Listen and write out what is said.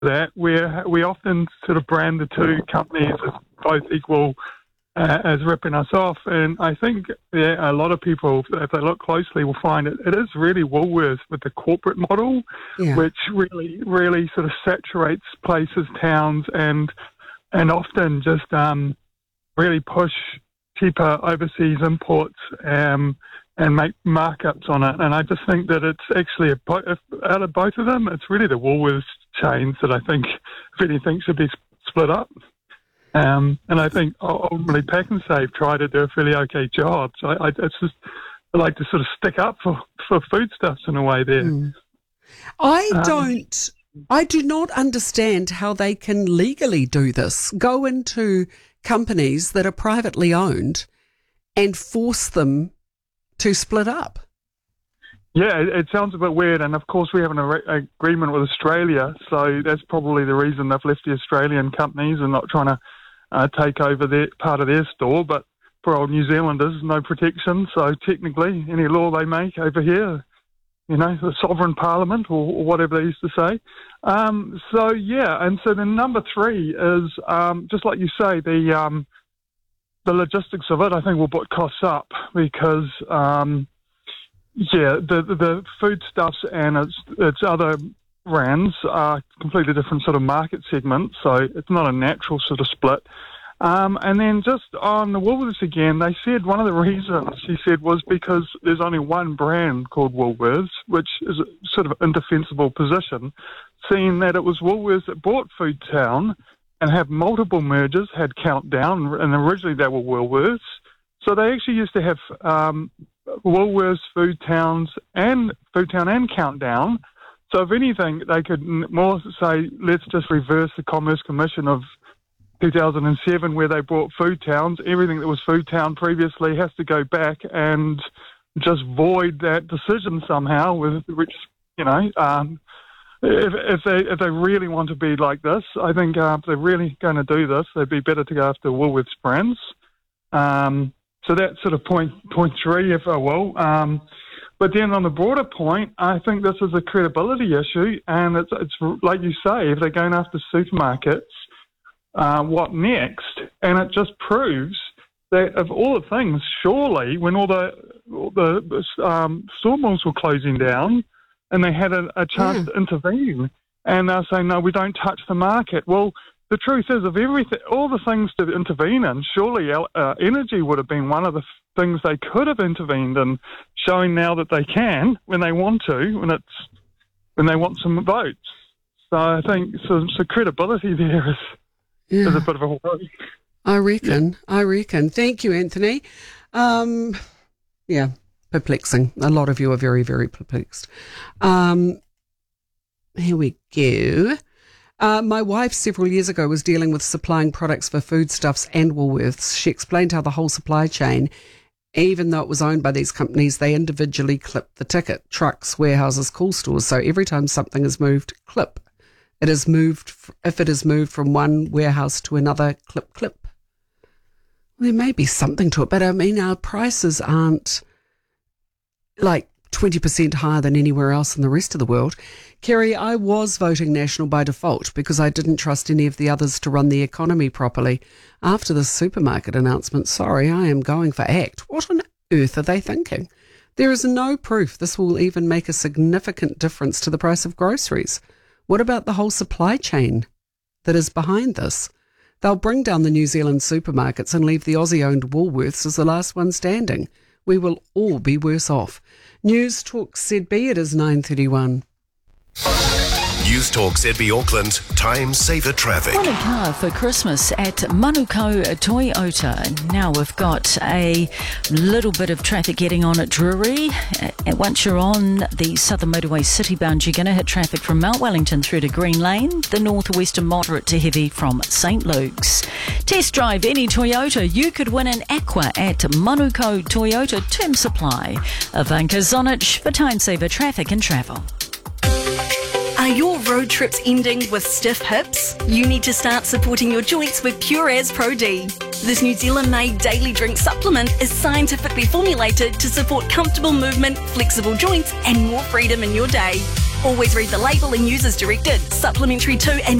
that where we often sort of brand the two companies as both equal, as ripping us off. And I think a lot of people, if they look closely, will find it is really Woolworths with the corporate model, which really sort of saturates places, towns, and often just really push cheaper overseas imports and make markups on it. And I just think that it's actually, out of both of them, it's really the Woolworths chains that I think, if anything, should be split up. And I think ultimately Pack and Save try to do a fairly okay job. So I like to sort of stick up for foodstuffs in a way there. I do not understand how they can legally do this. Go into companies that are privately owned and force them to split up. Yeah, it sounds a bit weird, and of course we have an agreement with Australia, so that's probably the reason they've left the Australian companies and not trying to take over their part of their store. But for old New Zealanders, no protection, so technically any law they make over here, the sovereign parliament or whatever they used to say. And so the number three is, just like you say, the logistics of it, I think, will put costs up because, the foodstuffs and its other brands are completely different sort of market segments, so it's not a natural sort of split. And then just on the Woolworths again, they said one of the reasons, she said, was because there's only one brand called Woolworths, which is a sort of indefensible position, seeing that it was Woolworths that bought Foodtown and have multiple mergers, had Countdown, and originally they were Woolworths. So they actually used to have Woolworths, Foodtown and Countdown. So if anything, they could more say, let's just reverse the Commerce Commission of 2007 where they bought Foodtowns. Everything that was Foodtown previously has to go back and just void that decision somehow, which, if they really want to be like this, I think if they're really going to do this, they'd be better to go after Woolworths brands. So that's sort of point three, if I will. But then on the broader point, I think this is a credibility issue, and it's like you say, if they're going after supermarkets, what next? And it just proves that of all the things, surely when all the sawmills were closing down and they had a chance to intervene, and they're saying, no, we don't touch the market. Well, the truth is, of everything, all the things to intervene in, surely energy would have been one of the things they could have intervened in, showing now that they can when they want to, when they want some votes. So I think some credibility there is a bit of a worry. I reckon. Thank you, Anthony. Perplexing. A lot of you are very, very perplexed. Here we go. My wife several years ago was dealing with supplying products for foodstuffs and Woolworths. She explained how the whole supply chain, even though it was owned by these companies, they individually clip the ticket. Trucks, warehouses, cool stores. So every time something is moved, clip. It is moved, if it is moved from one warehouse to another, clip. There may be something to it, but I mean, our prices aren't like 20% higher than anywhere else in the rest of the world. Kerry, I was voting National by default because I didn't trust any of the others to run the economy properly. After the supermarket announcement, sorry, I am going for ACT. What on earth are they thinking? There is no proof this will even make a significant difference to the price of groceries. What about the whole supply chain that is behind this? They'll bring down the New Zealand supermarkets and leave the Aussie-owned Woolworths as the last one standing. We will all be worse off. News Talk ZB, it is 9:31. News Talk ZB Auckland, time saver traffic. Want a car for Christmas at Manukau Toyota. Now we've got a little bit of traffic getting on at Drury. And once you're on the Southern Motorway Citybound, you're going to hit traffic from Mount Wellington through to Green Lane, the northwestern moderate to heavy from St Luke's. Test drive any Toyota. You could win an Aqua at Manukau Toyota Term Supply. Ivanka Zonich for time saver traffic and travel. Are your road trips ending with stiff hips? You need to start supporting your joints with Pure As Pro D. This New Zealand-made daily drink supplement is scientifically formulated to support comfortable movement, flexible joints and more freedom in your day. Always read the label and use as directed. Supplementary 2 and